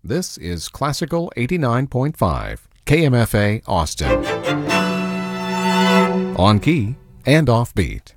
This is Classical 89.5, KMFA Austin. On key and off beat.